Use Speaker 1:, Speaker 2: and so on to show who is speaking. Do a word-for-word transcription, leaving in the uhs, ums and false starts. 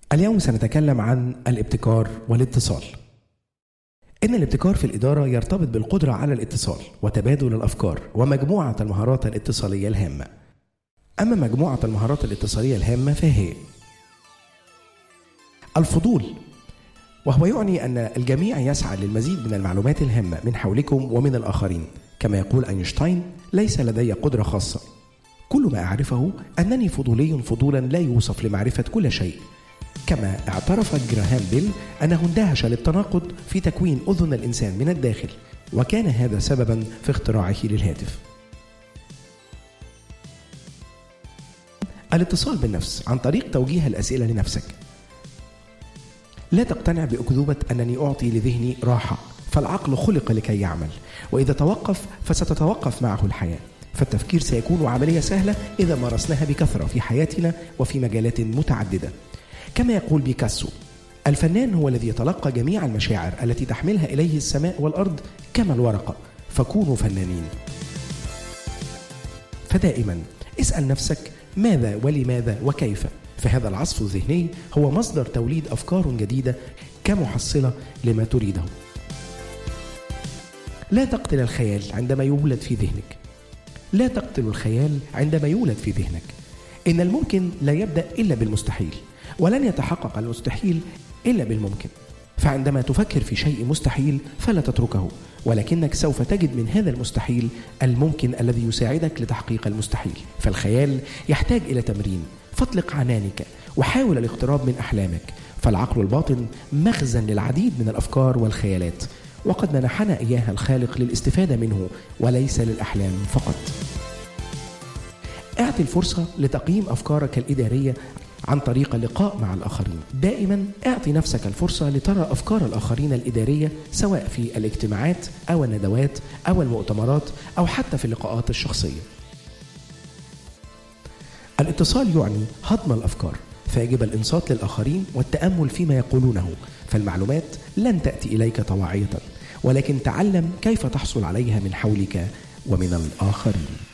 Speaker 1: اليوم سنتكلم عن الابتكار والاتصال. إن الابتكار في الإدارة يرتبط بالقدرة على الاتصال وتبادل الأفكار ومجموعة المهارات الاتصالية الهامة. أما مجموعة المهارات الاتصالية الهامة فهي الفضول، وهو يعني أن الجميع يسعى للمزيد من المعلومات الهامة من حولكم ومن الآخرين. كما يقول أينشتاين: ليس لدي قدرة خاصة، كل ما أعرفه أنني فضولي فضولا لا يوصف لمعرفة كل شيء. كما اعترف جراهام بيل أنه اندهش للتناقض في تكوين أذن الإنسان من الداخل، وكان هذا سببا في اختراعه للهاتف. الاتصال بالنفس عن طريق توجيه الأسئلة لنفسك. لا تقتنع بأكذوبة أنني أعطي لذهني راحة، فالعقل خلق لكي يعمل، وإذا توقف فستتوقف معه الحياة. فالتفكير سيكون عملية سهلة إذا مارسناها بكثرة في حياتنا وفي مجالات متعددة. كما يقول بيكاسو: الفنان هو الذي يتلقى جميع المشاعر التي تحملها إليه السماء والأرض كما الورقة، فكونوا فنانين. فدائما اسأل نفسك ماذا ولماذا وكيف، فهذا العصف الذهني هو مصدر توليد أفكار جديدة كمحصلة لما تريده. لا تقتل الخيال عندما يولد في ذهنك. لا تقتل الخيال عندما يولد في ذهنك. إن الممكن لا يبدأ إلا بالمستحيل، ولن يتحقق المستحيل إلا بالممكن. فعندما تفكر في شيء مستحيل فلا تتركه، ولكنك سوف تجد من هذا المستحيل الممكن الذي يساعدك لتحقيق المستحيل. فالخيال يحتاج إلى تمرين، فاطلق عنانك وحاول الاقتراب من أحلامك، فالعقل الباطن مخزن للعديد من الأفكار والخيالات، وقد منحنا إياها الخالق للاستفادة منه وليس للأحلام فقط. اعطي الفرصة لتقييم أفكارك الإدارية عن طريق اللقاء مع الآخرين. دائما اعطي نفسك الفرصة لترى أفكار الآخرين الإدارية، سواء في الاجتماعات أو الندوات أو المؤتمرات أو حتى في اللقاءات الشخصية. الاتصال يعني هضم الأفكار، فيجب الإنصات للآخرين والتأمل فيما يقولونه، فالمعلومات لن تأتي إليك طواعية، ولكن تعلم كيف تحصل عليها من حولك ومن الآخرين.